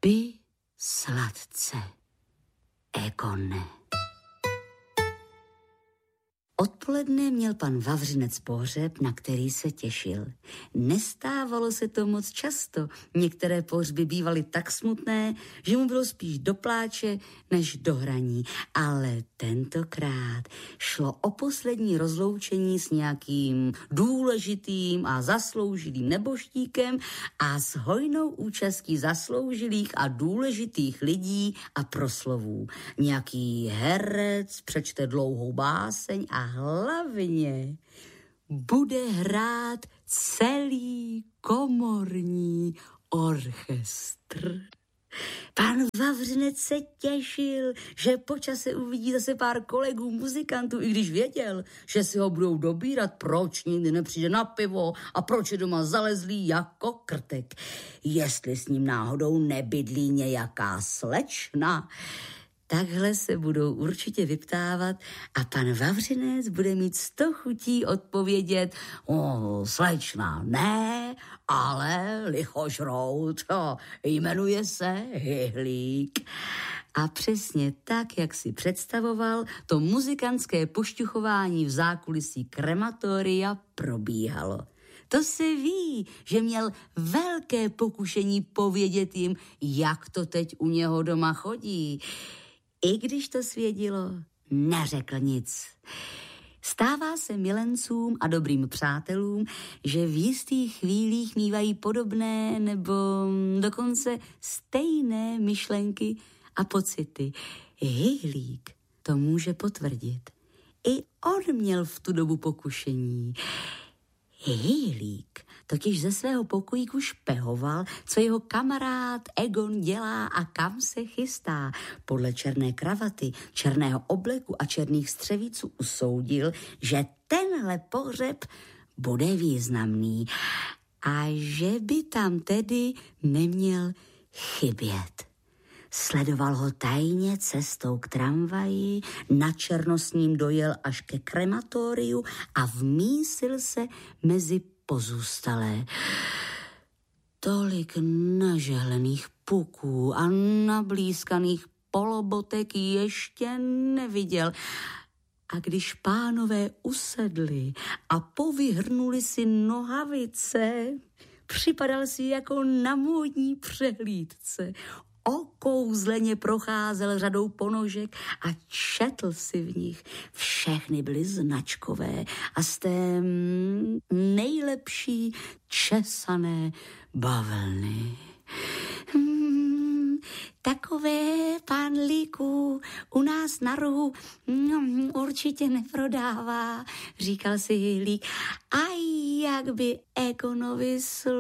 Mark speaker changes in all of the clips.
Speaker 1: Spí sladce, Egone. Odpoledne měl pan Vavřinec pohřeb, na který se těšil. Nestávalo se to moc často. Některé pohřby bývaly tak smutné, že mu bylo spíš do pláče než do hraní. Ale tentokrát šlo o poslední rozloučení s nějakým důležitým a zasloužilým nebožtíkem a s hojnou účastí zasloužilých a důležitých lidí a proslovů. Nějaký herec přečte dlouhou báseň a hlavně bude hrát celý komorní orchestr. Pan Vavřinec se těšil, že po čase uvidí zase pár kolegů muzikantů, i když věděl, že si ho budou dobírat, proč nikdy nepřijde na pivo a proč je doma zalezlý jako krtek. Jestli s ním náhodou nebydlí nějaká slečna. Takhle se budou určitě vyptávat a pan Vavřinec bude mít 100 chutí odpovědět: slečna ne, ale lichožrout, jmenuje se Hyhlík. A přesně tak, jak si představoval, to muzikantské pošťuchování v zákulisí krematoria probíhalo. To se ví, že měl velké pokušení povědět jim, jak to teď u něho doma chodí. I když to svědilo, neřekl nic. Stává se milencům a dobrým přátelům, že v jistých chvílích mívají podobné nebo dokonce stejné myšlenky a pocity. Hyhlík to může potvrdit. I on měl v tu dobu pokušení. Hyhlík totiž ze svého pokojíku špehoval, co jeho kamarád Egon dělá a kam se chystá. Podle černé kravaty, černého obleku a černých střevíců usoudil, že tenhle pohřeb bude významný a že by tam tedy neměl chybět. Sledoval ho tajně cestou k tramvaji, načerno s ním dojel až ke krematoriu a vmísil se mezi pozůstalé. Tolik nažehlených puků a nablízkaných polobotek ještě neviděl. A když pánové usedli a povyhrnuli si nohavice, připadal si jako na módní přehlídce. Okouzleně procházel řadou ponožek a četl si v nich. Všechny byly značkové a z té nejlepší česané bavlny. Takové, pánlíku, u nás na rohu určitě neprodává, říkal si Hyhlík. A jak by Egonovi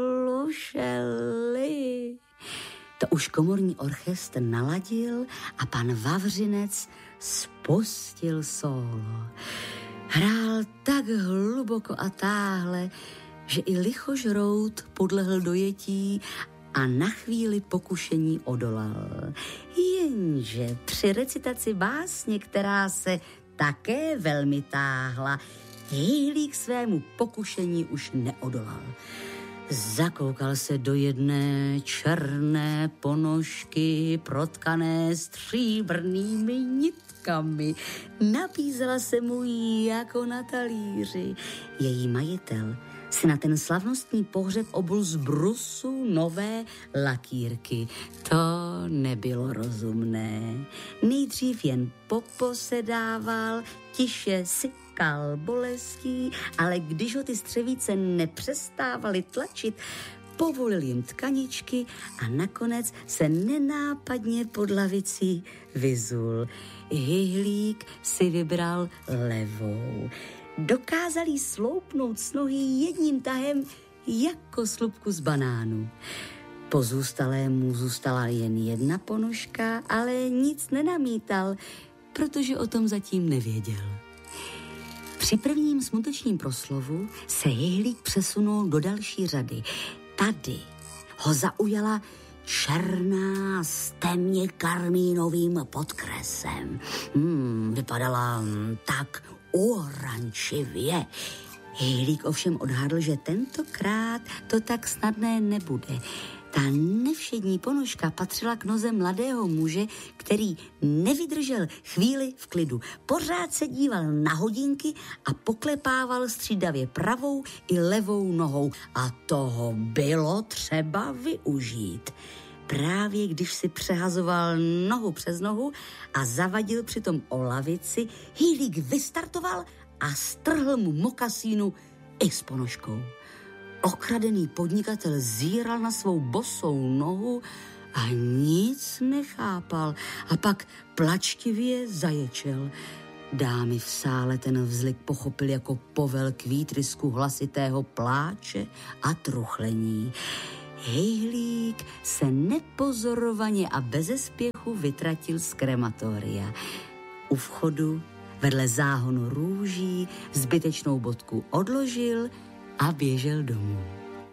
Speaker 1: slušeli. To už komorní orchestr naladil a pan Vavřinec spustil sólo. Hrál tak hluboko a táhle, že i lichožrout podlehl dojetí a na chvíli pokušení odolal. Jenže při recitaci básně, která se také velmi táhla, Hyhlík svému pokušení už neodolal. Zakoukal se do jedné černé ponožky protkané stříbrnými nitkami. Nabízela se mu jako na talíři. Její majitel si na ten slavnostní pohřeb obul z brusu nové lakírky. To nebylo rozumné. Nejdřív jen poposedával, tiše sykal bolestí, ale když ho ty střevíce nepřestávaly tlačit, povolil jim tkaničky a nakonec se nenápadně pod lavicí vyzul. Hyhlík si vybral levou. Dokázal jí sloupnout s nohy jedním tahem jako slupku z banánu. Pozůstalému zůstala jen jedna ponožka, ale nic nenamítal, protože o tom zatím nevěděl. Při prvním smutečním proslovu se Hyhlík přesunul do další řady. Tady ho zaujala černá s temně karmínovým podkresem. Vypadala tak oranživě. Hyhlík ovšem odhadl, že tentokrát to tak snadné nebude. Ta nevšední Výpočetní ponožka patřila k noze mladého muže, který nevydržel chvíli v klidu. Pořád se díval na hodinky a poklepával střídavě pravou i levou nohou. A toho bylo třeba využít. Právě když si přehazoval nohu přes nohu a zavadil přitom o lavici, Hýlík vystartoval a strhl mu mokasínu i s ponožkou. Okradený podnikatel zíral na svou bosou nohu a nic nechápal. A pak plačtivě zaječel. Dámy v sále ten vzlik pochopil jako povel k výtrysku hlasitého pláče a truchlení. Hejhlík se nepozorovaně a beze spěchu vytratil z krematoria. U vchodu vedle záhonu růží zbytečnou bodku odložil a běžel domů.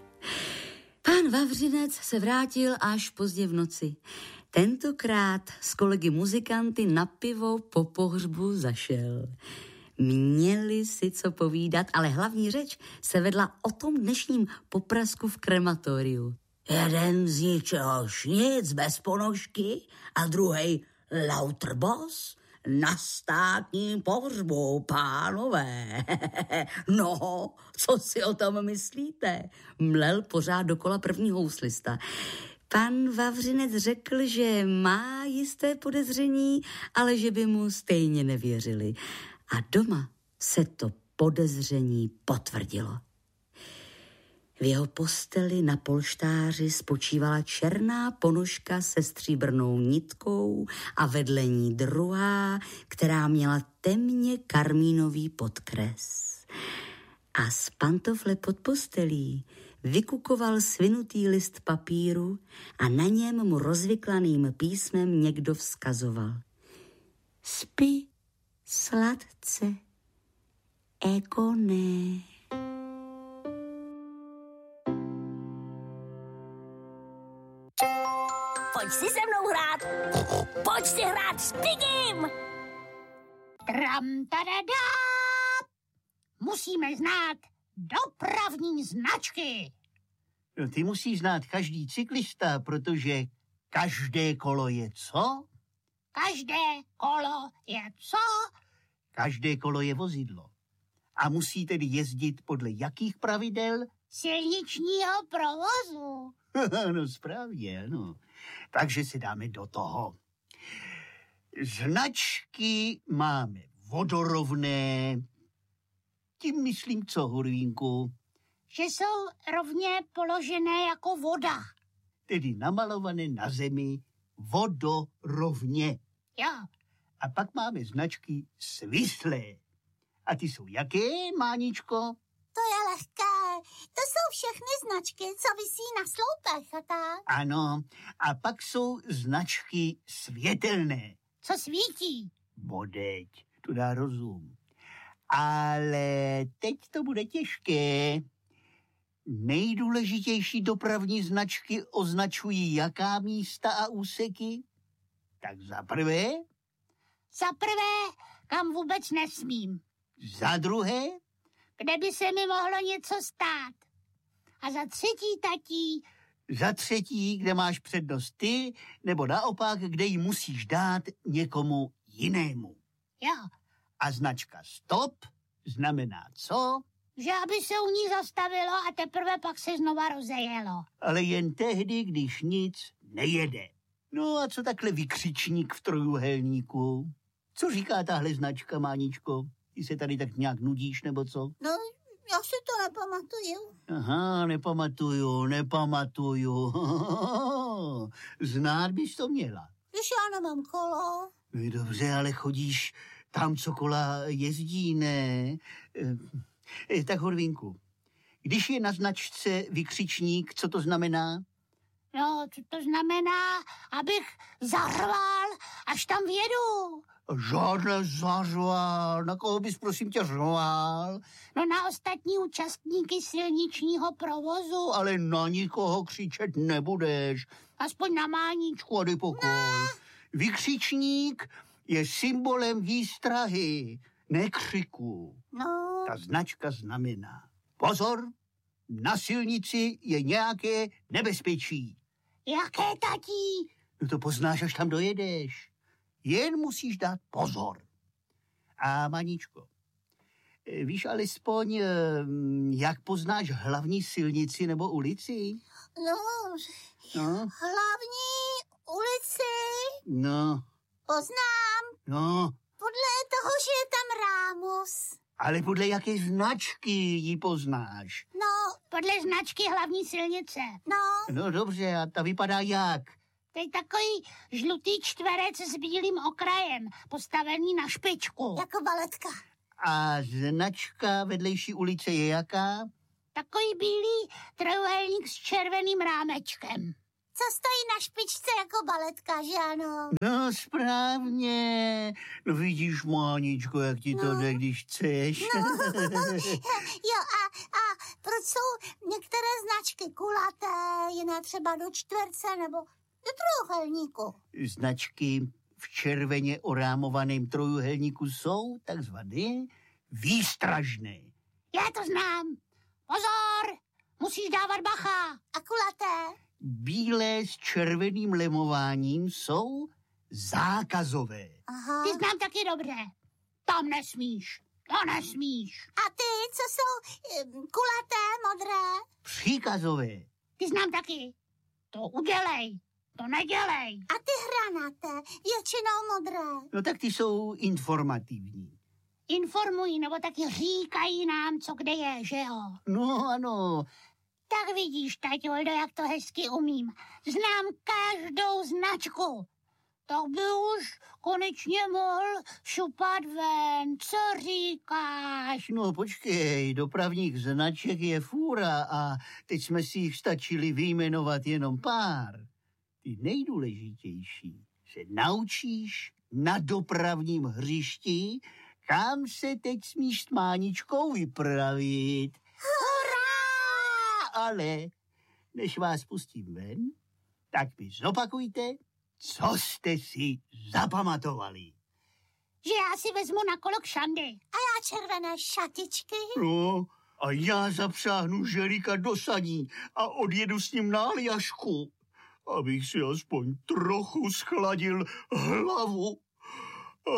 Speaker 1: Pán Vavřinec se vrátil až pozdě v noci. Tentokrát s kolegy muzikanty na pivo po pohřbu zašel. Měli si co povídat, ale hlavní řeč se vedla o tom dnešním poprasku v krematoriu. Jeden z ničehož nic bez ponožky a druhej lauterbos na státním pohřbu, pánové. No, co si o tom myslíte? Mlel pořád dokola první houslista. Pan Vavřinec řekl, že má jisté podezření, ale že by mu stejně nevěřili. A doma se to podezření potvrdilo. V jeho posteli na polštáři spočívala černá ponožka se stříbrnou nitkou a vedle ní druhá, která měla temně karmínový podkres. A z pantofle pod postelí vykukoval svinutý list papíru a na něm mu rozvyklaným písmem někdo vzkazoval. Spi sladce, Egone.
Speaker 2: Pojď si se mnou hrát. Pojď si hrát s Pigim.
Speaker 3: Tram, tadadá. Musíme znát dopravní značky.
Speaker 4: No, ty musíš znát každý cyklista, protože každé kolo je co?
Speaker 3: Každé kolo je co?
Speaker 4: Každé kolo je vozidlo. A musí tedy jezdit podle jakých pravidel?
Speaker 3: Silničního provozu.
Speaker 4: No správně, ano. Takže si dáme do toho. Značky máme vodorovné. Tím myslím co, Hurvínku?
Speaker 3: Že jsou rovně položené jako voda.
Speaker 4: Tedy namalované na zemi vodorovně.
Speaker 3: Jo.
Speaker 4: A pak máme značky svislé. A ty jsou jaké, Máničko?
Speaker 2: To je lehké. To jsou všechny značky, co visí na sloupech a tak.
Speaker 4: Ano. A pak jsou značky světelné.
Speaker 3: Co svítí?
Speaker 4: Bodeď, to dá rozum. Ale teď to bude těžké. Nejdůležitější dopravní značky označují jaká místa a úseky? Tak za prvé?
Speaker 3: Za prvé, kam vůbec nesmím.
Speaker 4: Za druhé?
Speaker 3: Kde by se mi mohlo něco stát. A za třetí, tatí?
Speaker 4: Za třetí, kde máš přednost ty, nebo naopak, kde ji musíš dát někomu jinému.
Speaker 3: Jo.
Speaker 4: A značka stop znamená co?
Speaker 3: Že aby se u ní zastavilo a teprve pak se znova rozejelo.
Speaker 4: Ale jen tehdy, když nic nejede. No a co takhle vykřičník v trojúhelníku? Co říká tahle značka, Máničko? Ty se tady tak nějak nudíš, nebo co?
Speaker 2: No, já si to nepamatuju.
Speaker 4: Aha, nepamatuju. Znát bys to měla.
Speaker 2: Když já nemám kolo.
Speaker 4: No dobře, ale chodíš tam, co kola jezdí, ne? Tak, Horvínku, když je na značce vykřičník, co to znamená?
Speaker 3: No, co to znamená, abych zařval, až tam vědu.
Speaker 4: Žádné zařval. Na koho bys, prosím tě, řval?
Speaker 3: No na ostatní účastníky silničního provozu.
Speaker 4: Ale na nikoho křičet nebudeš.
Speaker 3: Aspoň na Máničku.
Speaker 4: A dej pokoj. Vykřičník je symbolem výstrahy, ne křiku.
Speaker 2: No.
Speaker 4: Ta značka znamená: pozor, na silnici je nějaké nebezpečí.
Speaker 3: Jaké, tatí?
Speaker 4: No to poznáš, až tam dojedeš. Jen musíš dát pozor. A Maničko, víš alespoň, jak poznáš hlavní silnici nebo ulici?
Speaker 2: No, hlavní ulici
Speaker 4: No,
Speaker 2: poznám
Speaker 4: no,
Speaker 2: podle toho, že je tam rámus.
Speaker 4: ale podle jaké značky ji poznáš?
Speaker 2: No,
Speaker 3: Podle značky hlavní silnice.
Speaker 4: No dobře, a ta vypadá jak?
Speaker 3: To je takový žlutý čtverec s bílým okrajem, postavený na špičku.
Speaker 2: jako baletka.
Speaker 4: A značka vedlejší ulice je jaká?
Speaker 3: Takový bílý trojuhelník s červeným rámečkem.
Speaker 2: Co stojí na špičce jako baletka, že ano?
Speaker 4: No správně. No vidíš, Máničko, jak ti to jde, když chceš.
Speaker 2: Jo, a proč jsou některé značky kulaté, jiné třeba do čtverce nebo do trojuhelníku?
Speaker 4: Značky v červeně orámovaném trojuhelníku jsou takzvané výstražné.
Speaker 3: Já to znám. Pozor, musíš dávat bacha.
Speaker 2: A kulaté?
Speaker 4: Bílé s červeným lemováním jsou zákazové.
Speaker 2: Aha.
Speaker 3: Ty znám taky dobře. Tam nesmíš. To nesmíš.
Speaker 2: A ty, co jsou kulaté, modré?
Speaker 4: Příkazové.
Speaker 3: Ty znám taky. To udělej. To nedělej.
Speaker 2: A ty hranaté, většinou modré.
Speaker 4: No tak ty jsou informativní.
Speaker 3: Informují, nebo taky říkají nám, co kde je, že jo?
Speaker 4: No ano,
Speaker 3: Tak vidíš, taťoldo, jak to hezky umím. Znám každou značku. Tak by už konečně mohl šupat ven. Co říkáš?
Speaker 4: no počkej, dopravních značek je fůra a teď jsme si jich stačili vyjmenovat jenom pár. Ty nejdůležitější se naučíš na dopravním hřišti, kam se teď smíš s Máničkou vypravit. Hurá! Ale než vás pustím ven, tak mi zopakujte, co jste si zapamatovali.
Speaker 3: Že já si vezmu na kolo Kšandy.
Speaker 2: A já červené šatičky.
Speaker 4: No, a já zapřáhnu želíka do saní a odjedu s ním na Aljašku, abych si aspoň trochu schladil hlavu.